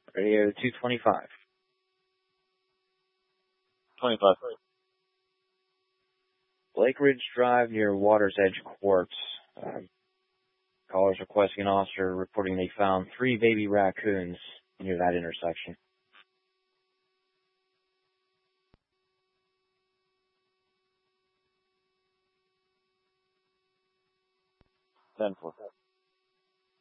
Radio 225. 25. Lake Ridge Drive near Water's Edge Quartz. Callers requesting an officer reporting they found 3 baby raccoons near that intersection. 10-4.